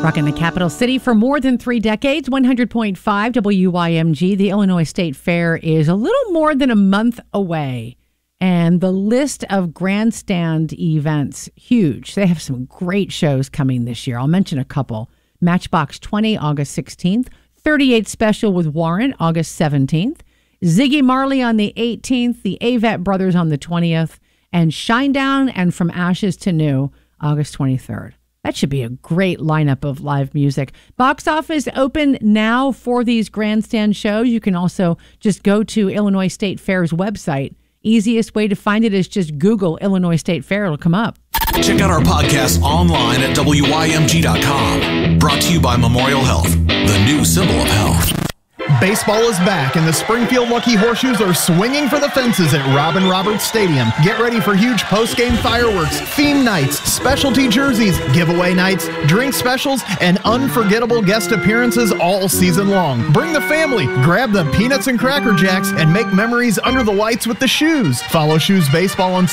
Rocking the capital city for more than 3 decades, 100.5 WYMG. The Illinois State Fair is a little more than a month away. And the list of grandstand events, huge. They have some great shows coming this year. I'll mention a couple. Matchbox 20, August 16th. 38 Special with Warrant, August 17th. Ziggy Marley on the 18th. The Avett Brothers on the 20th. And Shinedown and From Ashes to New, August 23rd. That should be a great lineup of live music. Box office open now for these grandstand shows. You can also just go to Illinois State Fair's website. Easiest way to find it is just Google Illinois State Fair. It'll come up. Check out our podcast online at WYMG.com. Brought to you by Memorial Health, the new symbol of health. Baseball is back, and the Springfield Lucky Horseshoes are swinging for the fences at Robin Roberts Stadium. Get ready for huge post-game fireworks, theme nights, specialty jerseys, giveaway nights, drink specials, and unforgettable guest appearances all season long. Bring the family, grab the peanuts and Cracker Jacks, and make memories under the lights with the Shoes. Follow Shoes Baseball on